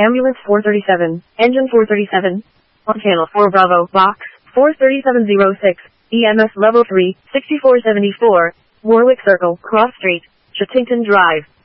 Ambulance 437, Engine 437, on Channel 4 Bravo, Box 43706, EMS Level 3, 6474, Warwick Circle, Cross Street, Chittington Drive.